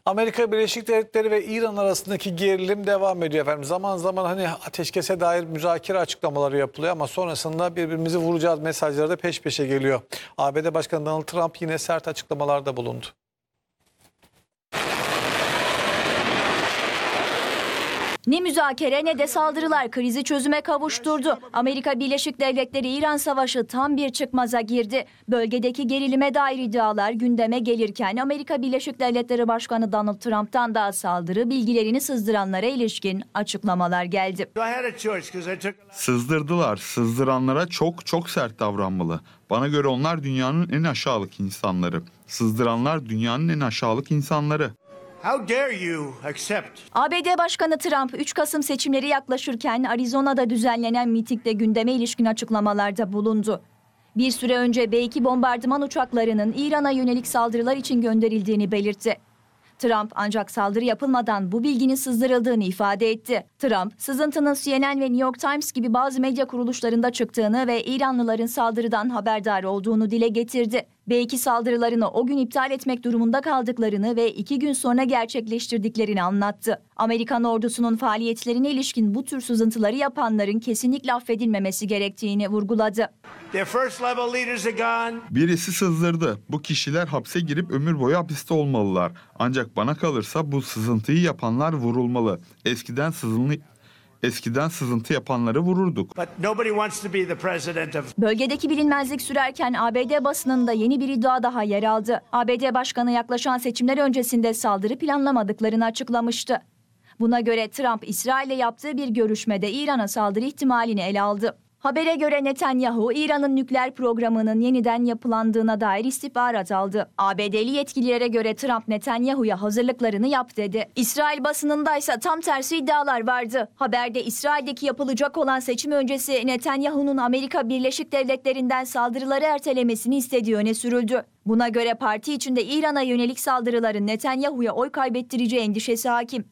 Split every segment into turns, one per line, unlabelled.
Amerika Birleşik Devletleri ve İran arasındaki gerilim devam ediyor efendim. Zaman zaman hani ateşkese dair müzakere açıklamaları yapılıyor ama sonrasında birbirimizi vuracağız mesajları da peş peşe geliyor. ABD Başkanı Donald Trump yine sert açıklamalarda bulundu.
Ne müzakere ne de saldırılar krizi çözüme kavuşturdu. Amerika Birleşik Devletleri-İran savaşı tam bir çıkmaza girdi. Bölgedeki gerilime dair iddialar gündeme gelirken Amerika Birleşik Devletleri Başkanı Donald Trump'tan da saldırı bilgilerini sızdıranlara ilişkin açıklamalar geldi.
Sızdırdılar. Sızdıranlara çok sert davranmalı. Bana göre onlar dünyanın en aşağılık insanları. Sızdıranlar dünyanın en aşağılık insanları.
How dare you accept?
ABD Başkanı Trump 3 Kasım seçimleri yaklaşırken Arizona'da düzenlenen mitingde gündeme ilişkin açıklamalarda bulundu. Bir süre önce B-2 bombardıman uçaklarının İran'a yönelik saldırılar için gönderildiğini belirtti. Trump ancak saldırı yapılmadan bu bilginin sızdırıldığını ifade etti. Trump, sızıntının CNN ve New York Times gibi bazı medya kuruluşlarında çıktığını ve İranlıların saldırıdan haberdar olduğunu dile getirdi. B-2 saldırılarını o gün iptal etmek durumunda kaldıklarını ve 2 gün sonra gerçekleştirdiklerini anlattı. Amerikan ordusunun faaliyetlerine ilişkin bu tür sızıntıları yapanların kesinlikle affedilmemesi gerektiğini vurguladı.
Birisi sızdırdı. Bu kişiler hapse girip ömür boyu hapiste olmalılar. Ancak bana kalırsa bu sızıntıyı yapanlar vurulmalı. Eskiden sızıntı yapanları vururduk.
Bölgedeki bilinmezlik sürerken ABD basınında yeni bir iddia daha yer aldı. ABD Başkanı yaklaşan seçimler öncesinde saldırı planlamadıklarını açıklamıştı. Buna göre Trump, İsrail'le yaptığı bir görüşmede İran'a saldırı ihtimalini ele aldı. Habere göre Netanyahu, İran'ın nükleer programının yeniden yapılandığına dair istihbarat aldı. ABD'li yetkililere göre Trump, Netanyahu'ya hazırlıklarını yap dedi. İsrail basınındaysa tam tersi iddialar vardı. Haberde İsrail'deki yapılacak olan seçim öncesi Netanyahu'nun Amerika Birleşik Devletleri'nden saldırıları ertelemesini istediği öne sürüldü. Buna göre parti içinde İran'a yönelik saldırıların Netanyahu'ya oy kaybettireceği endişesi hakim.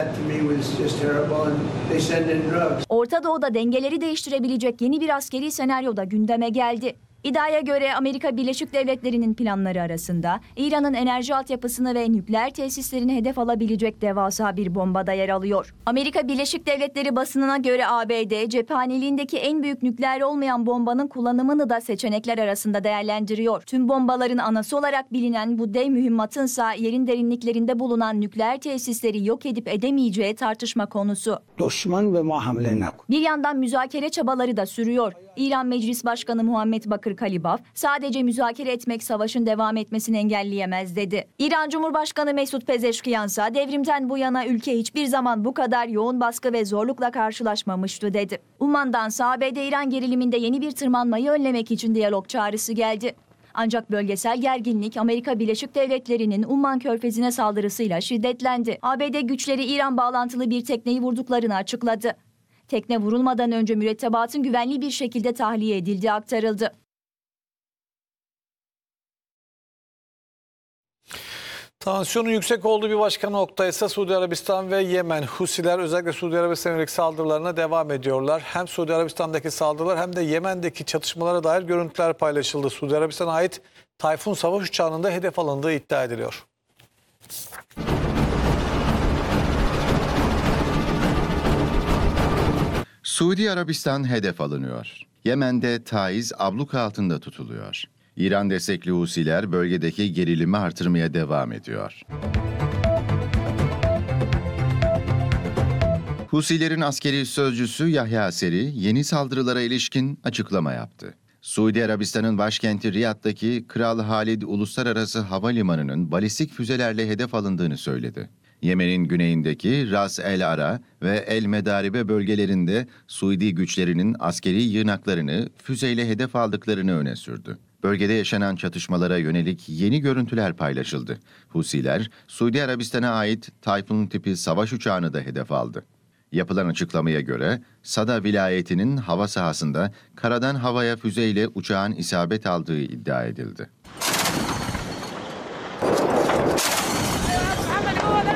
Orta Doğu'da dengeleri değiştirebilecek yeni bir askeri senaryo da gündeme geldi. İddiaya göre Amerika Birleşik Devletleri'nin planları arasında İran'ın enerji altyapısını ve nükleer tesislerini hedef alabilecek devasa bir bomba da yer alıyor. Amerika Birleşik Devletleri basınına göre ABD, cephaneliğindeki en büyük nükleer olmayan bombanın kullanımını da seçenekler arasında değerlendiriyor. Tüm bombaların anası olarak bilinen bu dev mühimmatınsa yerin derinliklerinde bulunan nükleer tesisleri yok edip edemeyeceği tartışma konusu. Bir yandan müzakere çabaları da sürüyor. İran Meclis Başkanı Muhammed Bakır Kalibaf, sadece müzakere etmek savaşın devam etmesini engelleyemez dedi. İran Cumhurbaşkanı Mesut Pezeşkiyan ise devrimden bu yana ülke hiçbir zaman bu kadar yoğun baskı ve zorlukla karşılaşmamıştı dedi. Umman'dansa ABD-İran geriliminde yeni bir tırmanmayı önlemek için diyalog çağrısı geldi. Ancak bölgesel gerginlik Amerika Birleşik Devletleri'nin Umman Körfezi'ne saldırısıyla şiddetlendi. ABD güçleri İran bağlantılı bir tekneyi vurduklarını açıkladı. Tekne vurulmadan önce mürettebatın güvenli bir şekilde tahliye edildiği aktarıldı.
Tansiyonun yüksek olduğu bir başka nokta ise Suudi Arabistan ve Yemen. Husiler özellikle Suudi Arabistan'a yönelik saldırılarına devam ediyorlar. Hem Suudi Arabistan'daki saldırılar hem de Yemen'deki çatışmalara dair görüntüler paylaşıldı. Suudi Arabistan'a ait Tayfun savaş uçağının da hedef alındığı iddia ediliyor.
Suudi Arabistan hedef alınıyor. Yemen'de Taiz abluka altında tutuluyor. İran destekli Husiler bölgedeki gerilimi artırmaya devam ediyor. Husilerin askeri sözcüsü Yahya Seri yeni saldırılara ilişkin açıklama yaptı. Suudi Arabistan'ın başkenti Riyad'daki Kral Halid Uluslararası Havalimanı'nın balistik füzelerle hedef alındığını söyledi. Yemen'in güneyindeki Ras el Ara ve El Medaribe bölgelerinde Suudi güçlerinin askeri yığınaklarını füzeyle hedef aldıklarını öne sürdü. Bölgede yaşanan çatışmalara yönelik yeni görüntüler paylaşıldı. Husiler, Suudi Arabistan'a ait Tayfun tipi savaş uçağını da hedef aldı. Yapılan açıklamaya göre Sada vilayetinin hava sahasında karadan havaya füzeyle uçağın isabet aldığı iddia edildi.